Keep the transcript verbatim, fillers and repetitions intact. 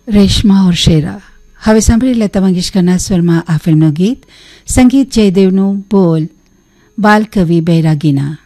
રેશમા ઓર શેરા. હવે સાંભળી લતા મંગેશકરના સ્વરમાં આ ફિલ્મનું ગીત, સંગીત જયદેવનું, બોલ બાલકવિ બૈરાગીના.